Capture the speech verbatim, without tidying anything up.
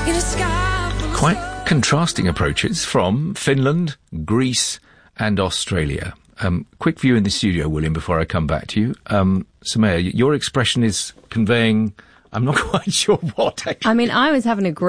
Quite contrasting approaches from Finland, Greece and Australia. Um, quick view in the studio, William, before I come back to you. Um, Soumaya, your expression is conveying, I'm not quite sure what, actually. I mean, I was having a great